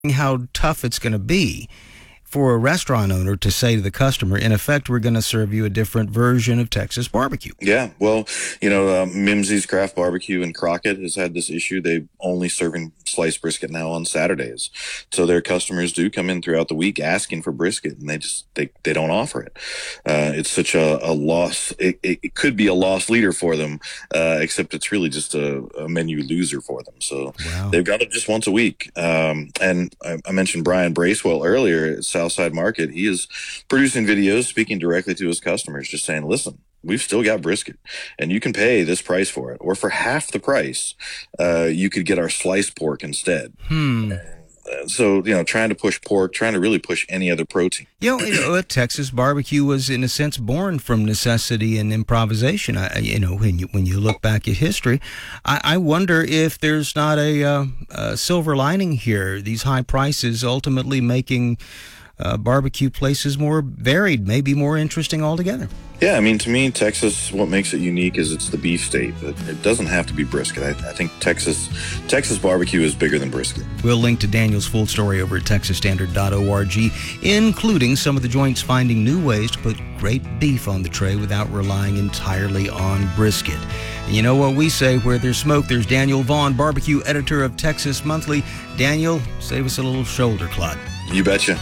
how tough it's going to be for a restaurant owner to say to the customer, in effect, we're going to serve you a different version of Texas barbecue. Yeah, well, Mimsey's Craft Barbecue in Crockett has had this issue. They're only serving sliced brisket now on Saturdays. So their customers do come in throughout the week asking for brisket, and they don't offer it. It's such a loss. It could be a loss leader for them, except it's really just a menu loser for them. So They've got it just once a week. And I mentioned Brian Bracewell earlier at Southside Market. He is producing videos speaking directly to his customers, just saying, listen, we've still got brisket and you can pay this price for it, or for half the price, you could get our sliced pork instead. So, trying to push pork, trying to really push any other protein. Texas barbecue was, in a sense, born from necessity and improvisation. When you look back at history, I wonder if there's not a silver lining here. These high prices ultimately making barbecue places more varied, maybe more interesting altogether. Yeah, to me, Texas, what makes it unique is it's the beef state, but it doesn't have to be brisket. I think Texas barbecue is bigger than brisket. We'll link to Daniel's full story over at texasstandard.org, including some of the joints finding new ways to put great beef on the tray without relying entirely on brisket. And you know what we say, where there's smoke, there's Daniel Vaughn, barbecue editor of Texas Monthly. Daniel, save us a little shoulder clod. You betcha.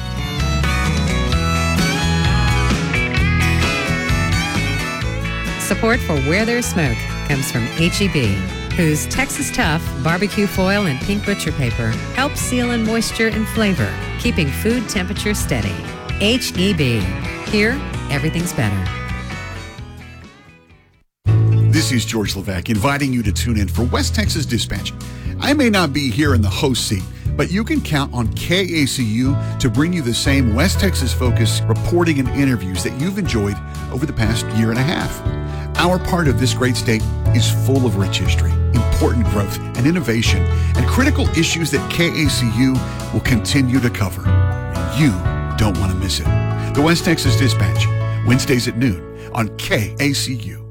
Support for Where There's Smoke comes from H-E-B, whose Texas Tough barbecue foil and pink butcher paper helps seal in moisture and flavor, keeping food temperature steady. H-E-B. Here, everything's better. This is George Levesque inviting you to tune in for West Texas Dispatch. I may not be here in the host seat, but you can count on KACU to bring you the same West Texas focus reporting and interviews that you've enjoyed over the past year and a half. Our part of this great state is full of rich history, important growth and innovation, and critical issues that KACU will continue to cover. And you don't want to miss it. The West Texas Dispatch, Wednesdays at noon on KACU.